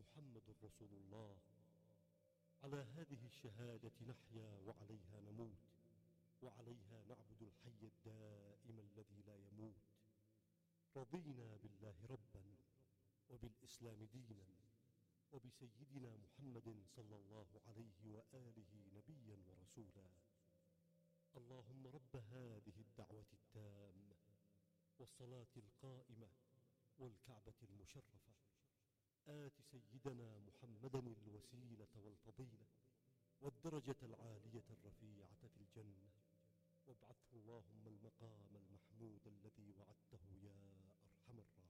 محمد رسول الله. على هذه الشهادة نحيا وعليها نموت، وعليها نعبد الحي الدائم الذي لا يموت. رضينا بالله ربا، وبالإسلام دينا، وبسيدنا محمد صلى الله عليه وآله نبيا ورسولا. اللهم رب هذه الدعوة التامة والصلاة القائمة والكعبة المشرفة، آت سيدنا محمدا الوسيلة والفضيلة والدرجة العالية الرفيعة في الجنة، وابعثه اللهم المقام المحمود الذي وعدته يا أرحم الراحمين.